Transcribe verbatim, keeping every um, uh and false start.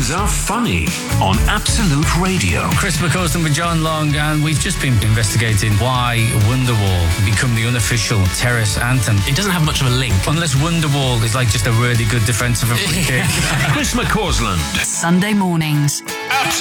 Mornings are funny on Absolute Radio. Chris McCausland with John Long, and we've just been investigating why Wonderwall become the unofficial terrace anthem. It doesn't have much of a link. Unless Wonderwall is like just a really good defensive free kick. Chris McCausland. Sunday mornings. Absolute